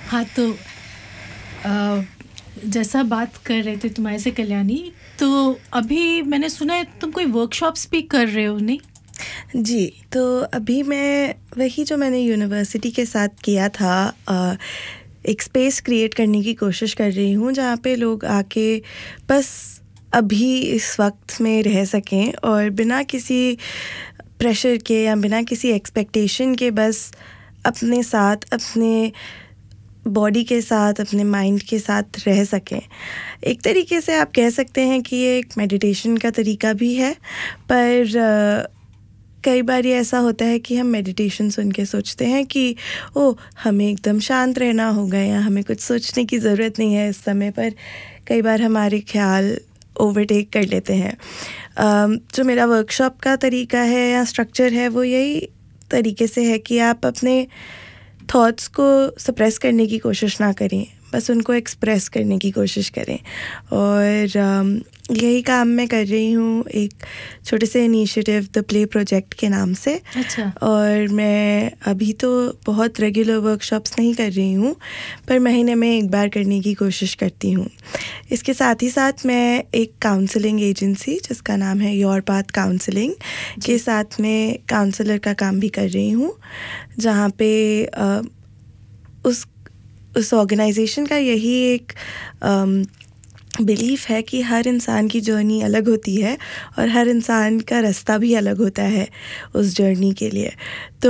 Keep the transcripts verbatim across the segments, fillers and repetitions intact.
हाँ, तो आ, जैसा बात कर रहे थे तुम्हारे से कल्याणी, तो अभी मैंने सुना है तुम कोई वर्कशॉप्स भी कर रहे हो, नहीं? जी, तो अभी मैं वही जो मैंने यूनिवर्सिटी के साथ किया था, आ, एक स्पेस क्रिएट करने की कोशिश कर रही हूँ जहाँ पे लोग आके बस अभी इस वक्त में रह सकें और बिना किसी प्रेशर के या बिना किसी एक्सपेक्टेशन के बस अपने साथ, अपने बॉडी के साथ, अपने माइंड के साथ रह सकें। एक तरीके से आप कह सकते हैं कि ये एक मेडिटेशन का तरीका भी है, पर आ, कई बार ये ऐसा होता है कि हम मेडिटेशन सुन के सोचते हैं कि ओ हमें एकदम शांत रहना होगा या हमें कुछ सोचने की ज़रूरत नहीं है इस समय पर। कई बार हमारे ख्याल ओवरटेक कर लेते हैं। जो मेरा वर्कशॉप का तरीका है या स्ट्रक्चर है वो यही तरीके से है कि आप अपने थॉट्स को सप्रेस करने की कोशिश ना करें, बस उनको एक्सप्रेस करने की कोशिश करें। और यही काम मैं कर रही हूँ एक छोटे से इनिशिएटिव द प्ले प्रोजेक्ट के नाम से। अच्छा। और मैं अभी तो बहुत रेगुलर वर्कशॉप्स नहीं कर रही हूँ, पर महीने में एक बार करने की कोशिश करती हूँ। इसके साथ ही साथ मैं एक काउंसलिंग एजेंसी जिसका नाम है योर पाथ काउंसलिंग के साथ में काउंसलर का काम भी कर रही हूँ, जहाँ पे आ, उस उस ऑर्गेनाइजेशन का यही एक बिलीफ है कि हर इंसान की जर्नी अलग होती है और हर इंसान का रास्ता भी अलग होता है उस जर्नी के लिए। तो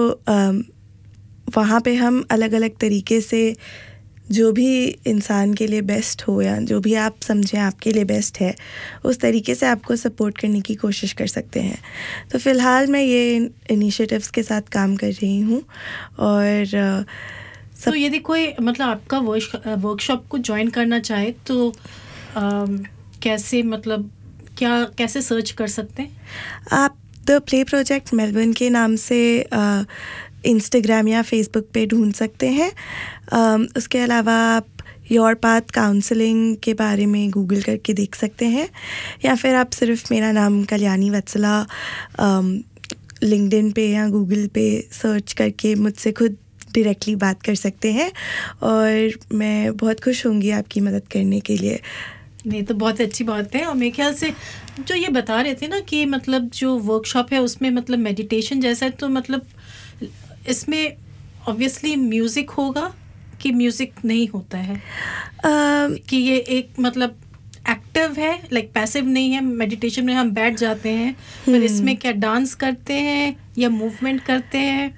वहाँ पे हम अलग अलग तरीके से जो भी इंसान के लिए बेस्ट हो या जो भी आप समझें आपके लिए बेस्ट है, उस तरीके से आपको सपोर्ट करने की कोशिश कर सकते हैं। तो फ़िलहाल मैं ये इनिशिएटिव्स के साथ काम कर रही हूँ। और तो यदि कोई मतलब आपका वर्कशॉप को ज्वाइन करना चाहे तो आ, कैसे, मतलब क्या कैसे सर्च कर सकते हैं? आप द प्ले प्रोजेक्ट मेलबर्न के नाम से इंस्टाग्राम या फेसबुक पे ढूंढ सकते हैं। आ, उसके अलावा आप योर पाथ काउंसलिंग के बारे में गूगल करके देख सकते हैं, या फिर आप सिर्फ मेरा नाम कल्याणी वत्सला लिंक्डइन पे या गूगल पे सर्च करके मुझसे खुद डायरेक्टली बात कर सकते हैं। और मैं बहुत खुश होंगी आपकी मदद करने के लिए। नहीं तो बहुत अच्छी बात है। और मेरे ख्याल से जो ये बता रहे थे ना कि मतलब जो वर्कशॉप है उसमें मतलब मेडिटेशन जैसा है, तो मतलब इसमें ऑब्वियसली म्यूज़िक होगा कि म्यूज़िक नहीं होता है? uh, कि ये एक मतलब एक्टिव है, लाइक पैसिव नहीं है। मेडिटेशन में हम बैठ जाते हैं, पर इसमें क्या डांस करते हैं या मूवमेंट करते हैं?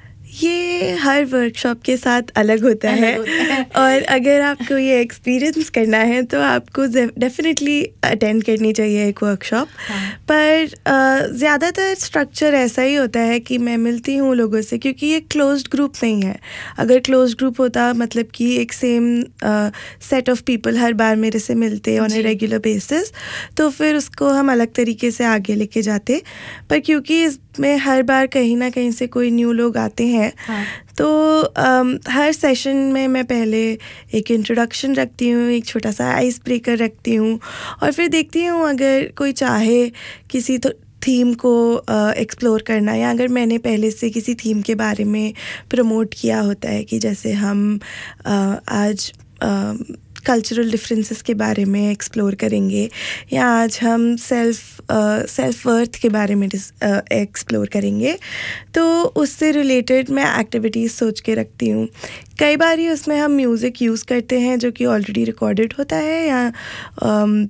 ये हर वर्कशॉप के साथ अलग होता है, है। और अगर आपको ये एक्सपीरियंस करना है तो आपको डेफिनेटली अटेंड करनी चाहिए एक वर्कशॉप। हाँ। पर ज़्यादातर स्ट्रक्चर ऐसा ही होता है कि मैं मिलती हूँ लोगों से, क्योंकि ये क्लोज्ड ग्रुप नहीं है। अगर क्लोज्ड ग्रुप होता मतलब कि एक सेम सेट ऑफ पीपल हर बार मेरे से मिलते ऑन ए रेगुलर बेसिस, तो फिर उसको हम अलग तरीके से आगे लेके जाते। पर क्योंकि इसमें हर बार कहीं ना कहीं से कोई न्यू लोग आते हैं, हाँ। तो um, हर सेशन में मैं पहले एक इंट्रोडक्शन रखती हूँ, एक छोटा सा आइस ब्रेकर रखती हूँ, और फिर देखती हूँ अगर कोई चाहे किसी तो थीम को एक्सप्लोर uh, करना, या अगर मैंने पहले से किसी थीम के बारे में प्रमोट किया होता है कि जैसे हम uh, आज uh, कल्चरल डिफरेंसेस के बारे में एक्सप्लोर करेंगे, या आज हम सेल्फ सेल्फ वर्थ के बारे में एक्सप्लोर uh, करेंगे, तो उससे रिलेटेड मैं एक्टिविटीज़ सोच के रखती हूँ। कई बार ही उसमें हम म्यूज़िक यूज़ करते हैं जो कि ऑलरेडी रिकॉर्डेड होता है, या um,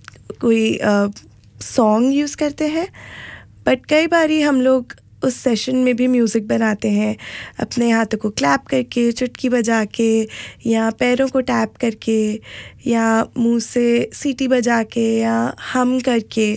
कोई सॉन्ग uh, यूज़ करते हैं। बट कई बार ही हम लोग उस सेशन में भी म्यूज़िक बनाते हैं, अपने हाथों को क्लैप करके, चुटकी बजा के, या पैरों को टैप करके, या मुंह से सीटी बजा के, या हम करके।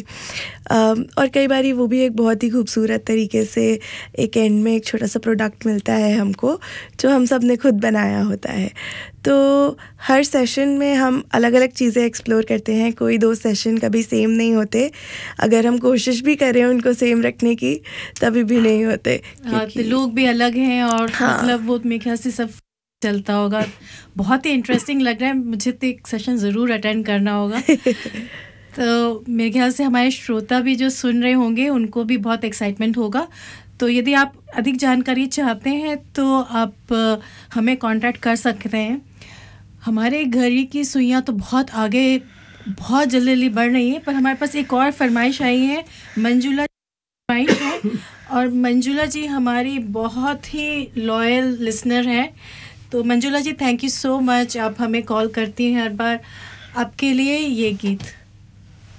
और कई बार वो भी एक बहुत ही खूबसूरत तरीके से एक एंड में एक छोटा सा प्रोडक्ट मिलता है हमको, जो हम सब ने खुद बनाया होता है। तो हर सेशन में हम अलग अलग चीज़ें एक्सप्लोर करते हैं। कोई दो सेशन कभी सेम नहीं होते, अगर हम कोशिश भी करें उनको सेम रखने की तभी भी नहीं होते। हाँ, तो लोग भी अलग हैं और हाँ। मतलब वो मेरे ख्याल से सब चलता होगा। बहुत ही इंटरेस्टिंग लग रहा है मुझे, तो एक सेशन ज़रूर अटेंड करना होगा। तो मेरे ख्याल से हमारे श्रोता भी जो सुन रहे होंगे उनको भी बहुत एक्साइटमेंट होगा। तो यदि आप अधिक जानकारी चाहते हैं तो आप हमें कांटेक्ट कर सकते हैं। हमारे घड़ी की सुइयाँ तो बहुत आगे बहुत जल्दी जल्दी बढ़ रही हैं, पर हमारे पास एक और फरमाइश आई है, मंजुला फरमाइश है, और मंजुला जी हमारी बहुत ही लॉयल लिसनर हैं। तो मंजुला जी, थैंक यू सो मच, आप हमें कॉल करती हैं हर बार। आपके लिए ये गीत।